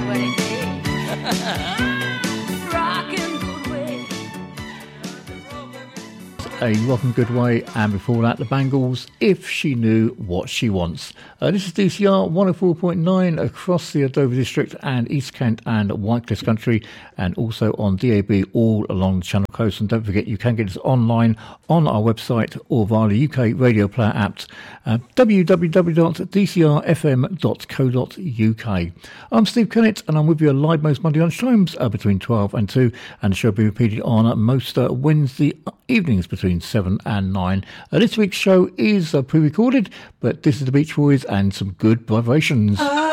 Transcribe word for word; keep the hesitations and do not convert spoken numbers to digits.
what it is. Rockin' good way. A Rockin' Good Way, and before that the Bangles, If She Knew What She Wants. Uh, this is D C R one oh four point nine across the Dover District and East Kent and Whitecliff Country, and also on D A B all along the Channel Coast. And don't forget, you can get us online on our website or via the U K Radio Player app, uh, w w w dot d c r f m dot co dot u k. I'm Steve Kennett, and I'm with you live most Monday lunchtimes uh, between twelve and two, and the show will be repeated on uh, most uh, Wednesday evenings between seven and nine. Uh, this week's show is uh, pre-recorded, but this is the Beach Boys and some good vibrations. Ah.